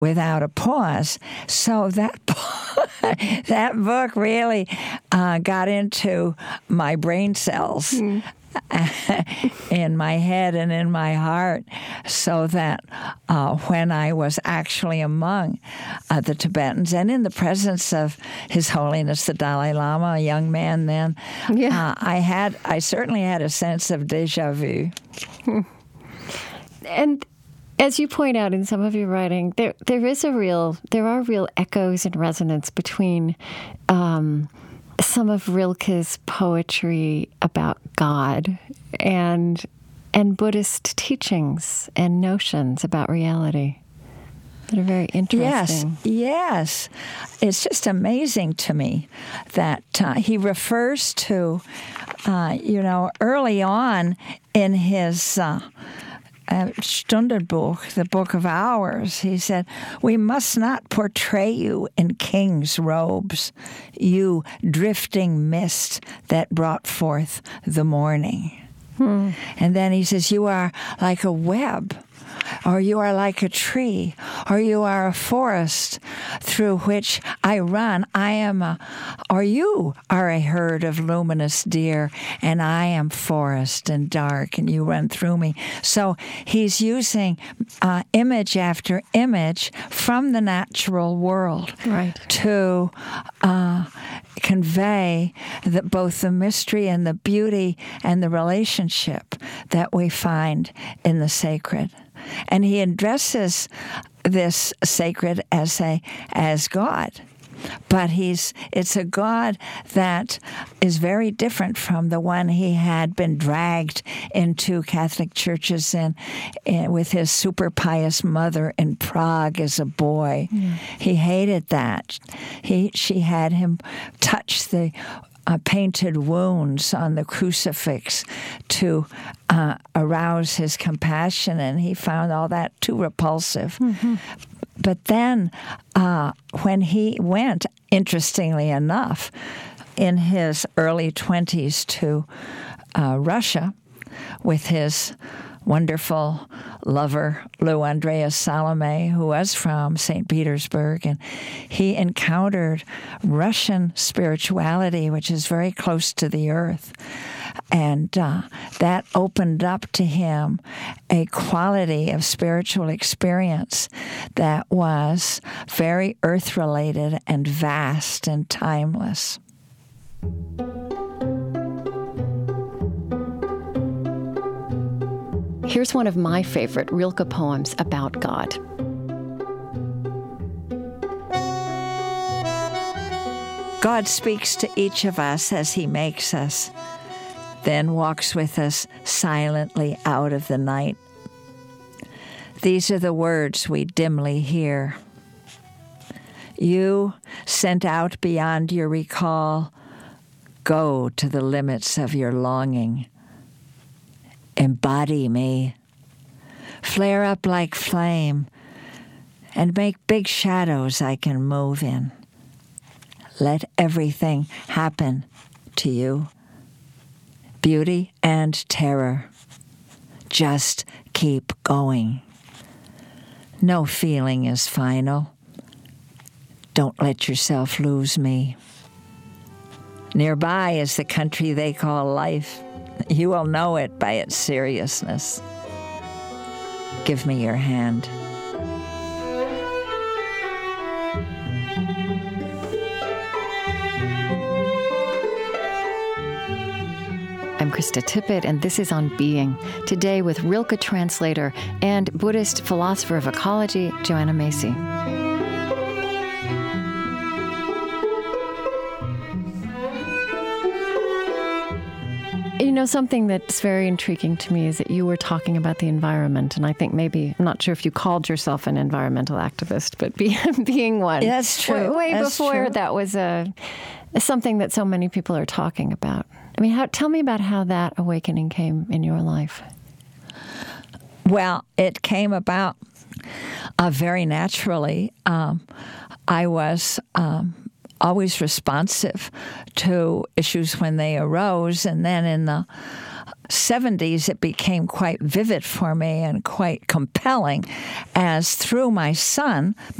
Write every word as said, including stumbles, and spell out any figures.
without a pause. So that that book really uh, got into my brain cells. Mm. in my head and in my heart, so that uh, when I was actually among uh, the Tibetans and in the presence of His Holiness the Dalai Lama, a young man then, yeah. uh, I had I certainly had a sense of déjà vu. And as you point out in some of your writing, there there is a real there are real echoes and resonance between Um, some of Rilke's poetry about God and and Buddhist teachings and notions about reality that are very interesting. Yes, yes. It's just amazing to me that uh, he refers to, uh, you know, early on in his uh, Uh, Stundenbuch, the Book of Hours, he said, "We must not portray you in king's robes, you drifting mist that brought forth the morning." Hmm. And then he says, "You are like a web, or you are like a tree, or you are a forest through which I run. I am a, or you are a herd of luminous deer, and I am forest and dark, and you run through me." So he's using uh, image after image from the natural world right. to uh, convey the, both the mystery and the beauty and the relationship that we find in the sacred. And he addresses this sacred as a as God, but he's it's a God that is very different from the one he had been dragged into Catholic churches in, in with his super pious mother in Prague as a boy. Yeah. He hated that. He she had him touch the Uh, painted wounds on the crucifix to uh, arouse his compassion, and he found all that too repulsive. Mm-hmm. But then uh, when he went, interestingly enough, in his early twenties to uh, Russia with his wonderful lover, Lou Andreas Salome, who was from Saint Petersburg, and he encountered Russian spirituality, which is very close to the earth. And uh, that opened up to him a quality of spiritual experience that was very earth-related and vast and timeless. Here's one of my favorite Rilke poems about God. God speaks to each of us as he makes us, then walks with us silently out of the night. These are the words we dimly hear. You, sent out beyond your recall, go to the limits of your longing. Embody me. Flare up like flame and make big shadows I can move in. Let everything happen to you. Beauty and terror. Just keep going. No feeling is final. Don't let yourself lose me. Nearby is the country they call life. You will know it by its seriousness. Give me your hand. I'm Krista Tippett, and this is On Being. Today with Rilke translator and Buddhist philosopher of ecology, Joanna Macy. You know, something that's very intriguing to me is that you were talking about the environment, and I think maybe, I'm not sure if you called yourself an environmental activist, but be, being one. That's true. Way, way that's before true. that was a, something that so many people are talking about. I mean, how, tell me about how that awakening came in your life. Well, it came about uh, very naturally. Um, I was um, always responsive to issues when they arose, and then in the seventies, it became quite vivid for me and quite compelling as through my son,